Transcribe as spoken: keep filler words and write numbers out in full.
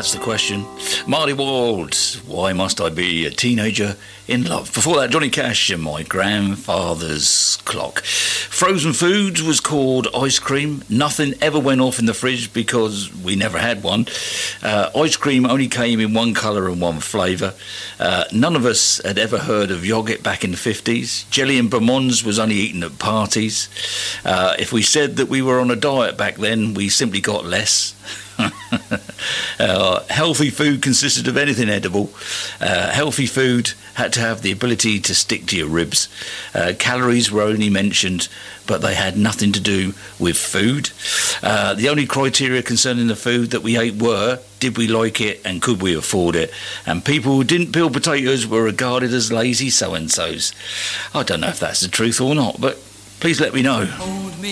that's the question. Marty Ward, Why Must I Be a Teenager in Love? Before that, Johnny Cash and My Grandfather's Clock. Frozen foods was called ice cream. Nothing ever went off in the fridge because we never had one. Uh, ice cream only came in one colour and one flavour. Uh, none of us had ever heard of yoghurt back in the fifties. Jelly and Beaumonts was only eaten at parties. Uh, if we said that we were on a diet back then, we simply got less. uh, healthy food consisted of anything edible. Uh, healthy food had to have the ability to stick to your ribs. Uh, calories were only mentioned, but they had nothing to do with food. Uh, the only criteria concerning the food that we ate were, did we like it and could we afford it? And people who didn't peel potatoes were regarded as lazy so-and-sos. I don't know if that's the truth or not, but please let me know.